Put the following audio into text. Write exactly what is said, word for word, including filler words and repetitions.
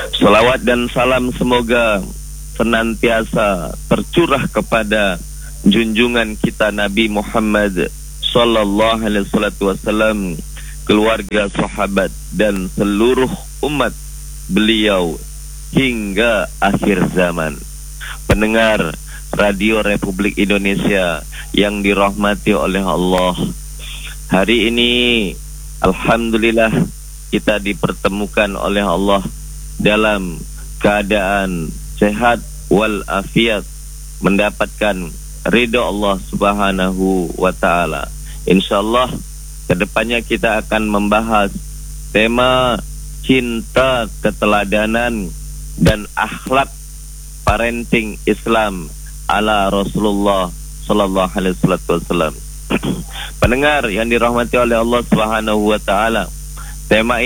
Salawat dan salam semoga senantiasa tercurah kepada junjungan kita Nabi Muhammad sallallahu alaihi wasallam, keluarga, sahabat dan seluruh umat beliau hingga akhir zaman. Pendengar Radio Republik Indonesia yang dirahmati oleh Allah, hari ini alhamdulillah kita dipertemukan oleh Allah dalam keadaan sehat wal afiat, mendapatkan ridha Allah Subhanahu wa taala. Insyaallah kedepannya kita akan membahas tema cinta, keteladanan dan akhlak parenting Islam ala Rasulullah sallallahu alaihi wasallam. Pendengar yang dirahmati oleh Allah Subhanahu wa taala, tema